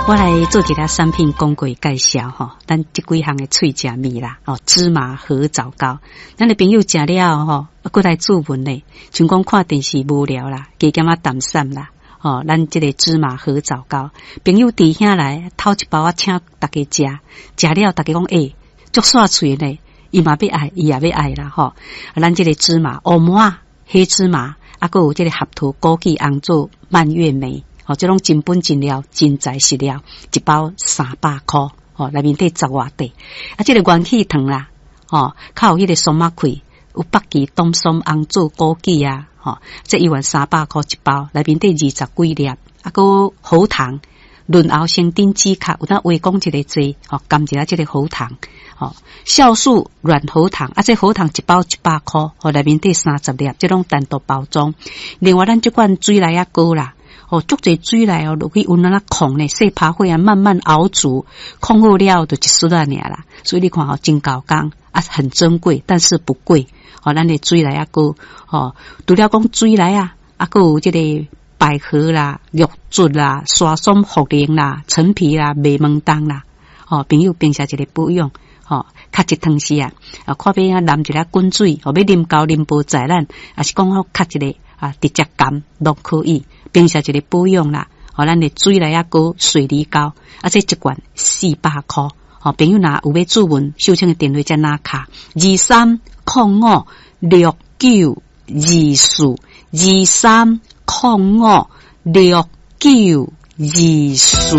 我来做一个产品广告介绍吼，咱这几项的脆食米啦，芝麻和枣糕，咱的朋友食了吼，过来注文咧，像讲看电视无聊啦，加减啊淡散啦，咱这个芝麻和枣糕，朋友弟兄来偷一包啊，请大家食了，大家讲足煞脆咧，伊嘛要爱，伊也要爱啦吼。咱这个芝麻、黑麻、黑芝麻，还有这个合桃、枸杞、红枣、蔓越莓。这种真本真料真材实料，一包300块，内面底10外底。这个元气糖啦，靠有迄个松麻块，有北芪、冬松、红枣、枸杞啊，这1万300块一包，内面底20几粒，个喉糖，润喉生丁止咳，有当话讲一个剂，甘一下这个喉糖，酵素软喉糖，这喉糖一包100块，内面底30粒，这种单独包装。另外，咱这款水来啊膏啦。足侪水来落去温那控咧，细拍火啊，慢慢熬煮，控好了就一丝仔尔啦。所以你看真高工很珍贵，但是不贵。咱的水来啊个除了讲水来啊，个有这个百合啦、玉竹啦、沙松、茯苓啦、陈皮啦、麦门冬啦。朋友平时一个保养，较一汤时啊，看要淋一粒滚水，要啉高啉无在咱，也是讲较一个直接感都可以。平时一个保养啦，咱的水来啊膏、水梨膏，这一罐400块。朋友若有要注文，收请的电话再拿卡2305692423056924。